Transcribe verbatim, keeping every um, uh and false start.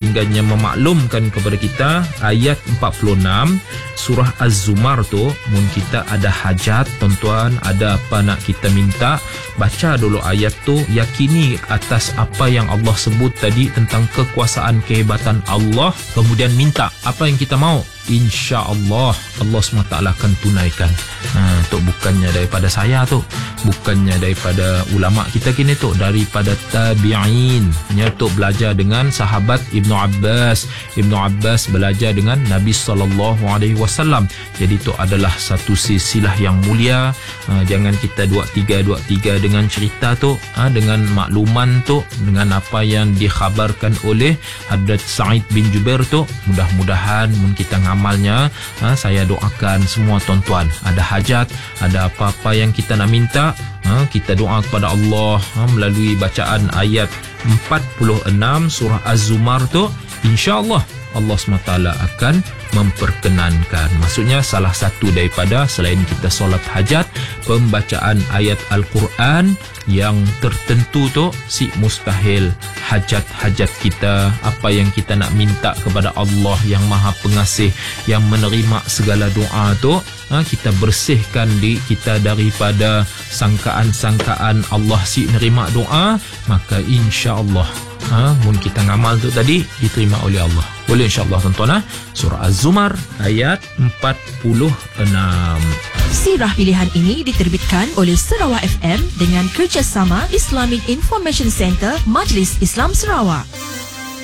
hingga memaklumkan kepada kita ayat empat puluh enam surah Az-Zumar tu. Mun kita ada hajat tuan-tuan, ada apa nak kita minta, baca dulu ayat tu, yakini atas apa yang Allah sebut tadi tentang kekuasaan kehebatan Allah, kemudian minta apa yang kita mau, insya-Allah Allah subhanahu wa taala akan tunaikan. Ha, tu bukannya daripada saya tu, bukannya daripada ulama kita kini tu, daripada tabi'in. Nya tu belajar dengan sahabat Ibnu Abbas. Ibnu Abbas belajar dengan Nabi sallallahu alaihi wasallam. Jadi tu adalah satu silsilah yang mulia. Ha, jangan kita dua tiga dua tiga dengan cerita tu, ha, dengan makluman tu, dengan apa yang dikhabarkan oleh Hadrat Sa'id bin Jubair tu. Mudah-mudahan mun kita ngamalnya, ha, saya doakan semua tuan-tuan ada hajat, ada apa-apa yang kita nak minta, ha, kita doa kepada Allah, ha, melalui bacaan ayat empat puluh enam surah Az-Zumar tu, insya-Allah Allah subhanahu wa taala akan memperkenankan. Maksudnya salah satu daripada, selain kita solat hajat, pembacaan ayat Al-Quran yang tertentu tu si mustahil hajat-hajat kita, apa yang kita nak minta kepada Allah yang Maha Pengasih, yang menerima segala doa tu, ha, kita bersihkan diri kita daripada sangkaan-sangkaan Allah si nerima doa, maka insya-Allah, ha, mun kita ngamal tu tadi diterima oleh Allah. Boleh insya-Allah tuan-tuan, ha? Surah Az-Zumar ayat empat puluh enam. Sirah pilihan ini diterbitkan oleh Sarawak F M dengan kerjasama Islamic Information Center Majlis Islam Sarawak.